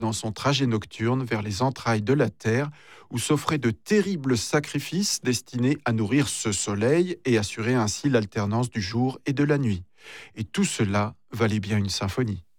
dans son trajet nocturne vers les entrailles de la terre, où s'offraient de terribles sacrifices destinés à nourrir ce soleil et assurer ainsi l'alternance du jour et de la nuit. Et tout cela valait bien une symphonie.